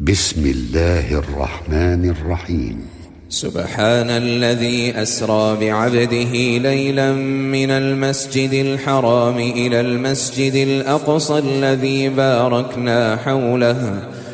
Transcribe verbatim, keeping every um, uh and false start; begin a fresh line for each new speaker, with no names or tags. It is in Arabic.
بسم الله الرحمن الرحيم.
سبحان الذي أسرى بعبده ليلا من المسجد الحرام إلى المسجد الأقصى الذي باركنا حوله